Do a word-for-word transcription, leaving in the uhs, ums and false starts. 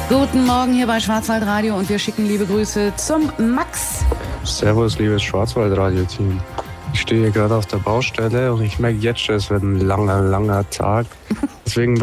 Guten Morgen hier bei Schwarzwaldradio und wir schicken liebe Grüße zum Max. Servus, liebes Schwarzwaldradio-Team. Ich stehe hier gerade auf der Baustelle und ich merke jetzt schon, es wird ein langer, langer Tag. Deswegen